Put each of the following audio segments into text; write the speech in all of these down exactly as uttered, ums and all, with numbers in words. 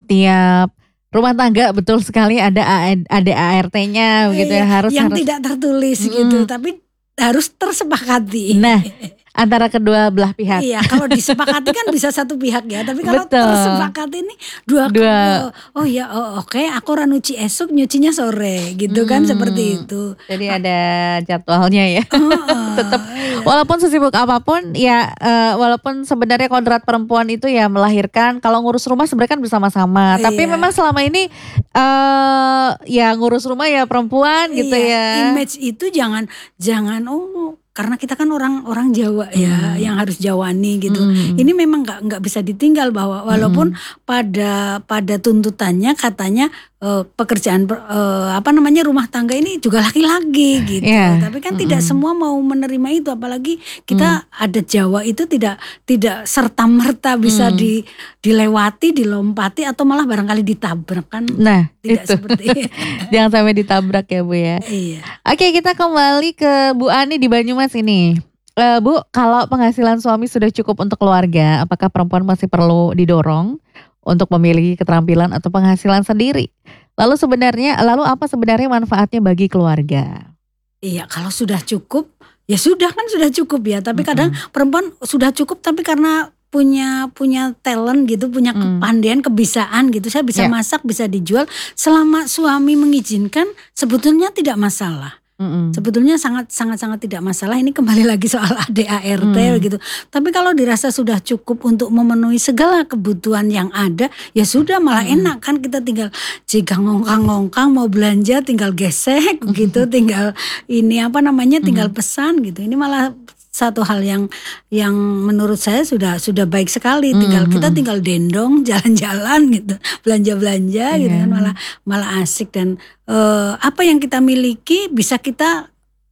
setiap rumah tangga betul sekali ada ada A R T-nya begitu ya, harus yang harus tidak tertulis mm, gitu, tapi harus tersepakati. Nah, antara kedua belah pihak. Iya, kalau disepakati kan bisa satu pihak ya, tapi kalau Betul. tersepakati ini dua, Dua. oh, oh ya, oh, oke, okay, aku ora nyuci esok, nyucinya sore, gitu kan, Hmm, seperti itu. Jadi ada jadwalnya ya. Uh, Tetap iya. walaupun sesibuk apapun ya, uh, walaupun sebenarnya kodrat perempuan itu ya melahirkan, kalau ngurus rumah sebenarnya kan bersama-sama. Iya. Tapi memang selama ini uh, ya ngurus rumah ya perempuan gitu iya, ya. Image itu jangan jangan oh karena kita kan orang orang Jawa ya, hmm. yang harus jawani gitu. Hmm. Ini memang nggak nggak bisa ditinggal bahwa walaupun hmm. pada pada tuntutannya katanya uh, pekerjaan uh, apa namanya rumah tangga ini juga laki-laki gitu. Yeah. Tapi kan hmm. tidak semua mau menerima itu, apalagi kita hmm. ada Jawa itu tidak tidak serta merta bisa hmm. di dilewati, dilompati atau malah barangkali ditabrak kan. Nah, tidak itu. seperti jangan sampai ditabrak ya Bu ya. Iya. Oke, kita kembali ke Bu Ani di Banyumas ini. Uh, Bu, kalau penghasilan suami sudah cukup untuk keluarga, apakah perempuan masih perlu didorong untuk memiliki keterampilan atau penghasilan sendiri? Lalu sebenarnya, lalu apa sebenarnya manfaatnya bagi keluarga? Iya, kalau sudah cukup, ya sudah kan sudah cukup ya. Tapi mm-hmm. kadang perempuan sudah cukup, tapi karena punya punya talent gitu, punya mm. kepandaian, kebisaan gitu, saya bisa yeah. masak, bisa dijual. Selama suami mengizinkan, sebetulnya tidak masalah. Mm-mm. Sebetulnya sangat sangat sangat tidak masalah. Ini kembali lagi soal A D A R T mm. gitu. Tapi kalau dirasa sudah cukup untuk memenuhi segala kebutuhan yang ada, ya sudah malah mm. enak kan, kita tinggal jika ngongkang-ngongkang mau belanja tinggal gesek gitu, tinggal ini apa namanya tinggal mm. pesan gitu. Ini malah satu hal yang yang menurut saya sudah sudah baik sekali. Tinggal mm-hmm. kita tinggal dendong, jalan-jalan gitu, belanja-belanja yeah. gitu kan, malah malah asik. Dan uh, apa yang kita miliki bisa kita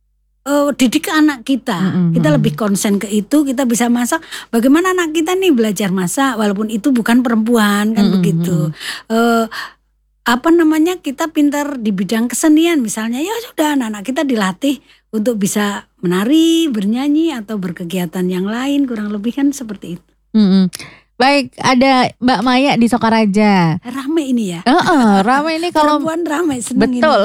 uh, didik ke anak kita. Mm-hmm. Kita lebih konsen ke itu. Kita bisa masak. Bagaimana anak kita nih belajar masak, walaupun itu bukan perempuan kan mm-hmm. begitu. Uh, apa namanya, kita pintar di bidang kesenian misalnya, ya sudah anak-anak kita dilatih untuk bisa menari, bernyanyi atau berkegiatan yang lain, kurang lebih kan seperti itu. Mm-hmm. Baik, ada Mbak Maya di Sokaraja. Rame ini ya. Uh-uh, rame ini kalau perempuan rame, seneng betul.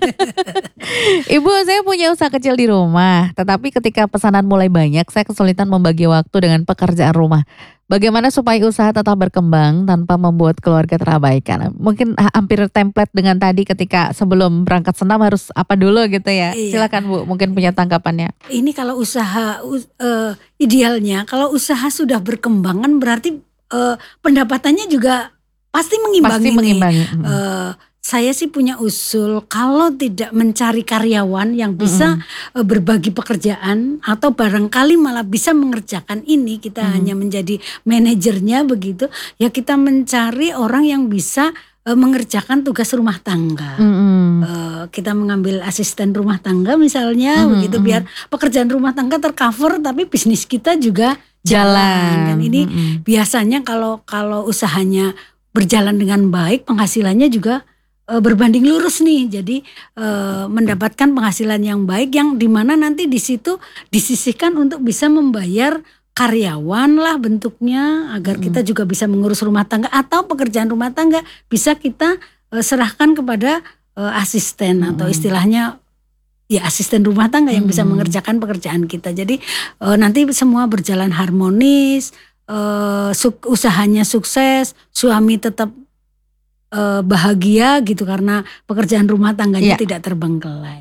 Ini. Ibu, saya punya usaha kecil di rumah, tetapi ketika pesanan mulai banyak, saya kesulitan membagi waktu dengan pekerjaan rumah. Bagaimana supaya usaha tetap berkembang tanpa membuat keluarga terabaikan? Mungkin hampir template dengan tadi ketika sebelum berangkat senam harus apa dulu gitu ya. Iya. Silakan Bu, mungkin punya tanggapannya. Ini kalau usaha uh, idealnya, kalau usaha sudah berkembang kan berarti uh, pendapatannya juga pasti mengimbangi. Pasti mengimbangi. Uh, Saya sih punya usul, kalau tidak mencari karyawan yang bisa mm-hmm. berbagi pekerjaan atau barangkali malah bisa mengerjakan ini, kita mm-hmm. hanya menjadi manajernya begitu, ya kita mencari orang yang bisa uh, mengerjakan tugas rumah tangga. Mm-hmm. Uh, kita mengambil asisten rumah tangga misalnya mm-hmm. begitu, biar pekerjaan rumah tangga tercover tapi bisnis kita juga jalan. jalan. Dan ini mm-hmm. biasanya kalau kalau usahanya berjalan dengan baik, penghasilannya juga berbanding lurus nih, jadi e, mendapatkan penghasilan yang baik yang dimana nanti di situ disisihkan untuk bisa membayar karyawan lah bentuknya, agar hmm. kita juga bisa mengurus rumah tangga atau pekerjaan rumah tangga bisa kita e, serahkan kepada e, asisten hmm. atau istilahnya ya asisten rumah tangga yang hmm. bisa mengerjakan pekerjaan kita. Jadi e, nanti semua berjalan harmonis, e, su- usahanya sukses, suami tetap Uh, bahagia gitu karena pekerjaan rumah tangganya ya. tidak terbengkelai.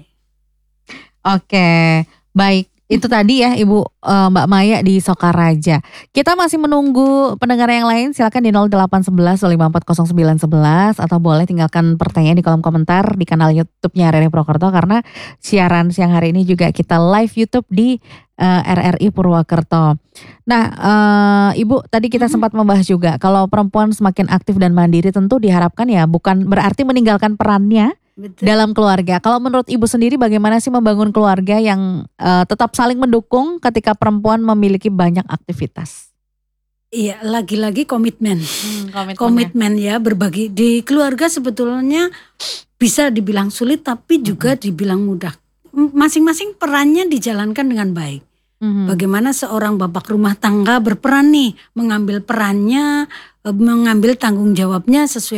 Oke, baik. Itu tadi ya Ibu uh, Mbak Maya di Sokaraja. Kita masih menunggu pendengar yang lain. Silakan di nol delapan satu satu lima empat nol sembilan satu satu atau boleh tinggalkan pertanyaan di kolom komentar di kanal YouTube-nya R R I Purwokerto, karena siaran siang hari ini juga kita live YouTube di uh, R R I Purwokerto. Nah, uh, Ibu tadi kita sempat membahas juga kalau perempuan semakin aktif dan mandiri tentu diharapkan ya bukan berarti meninggalkan perannya Betul. dalam keluarga. Kalau menurut Ibu sendiri bagaimana sih membangun keluarga yang uh, tetap saling mendukung ketika perempuan memiliki banyak aktivitas? Iya, lagi-lagi komitmen. Hmm, komitmen ya, berbagi. Di keluarga sebetulnya bisa dibilang sulit tapi juga hmm. dibilang mudah. Masing-masing perannya dijalankan dengan baik. Hmm. Bagaimana seorang bapak rumah tangga berperan nih, mengambil perannya, mengambil tanggung jawabnya sesuai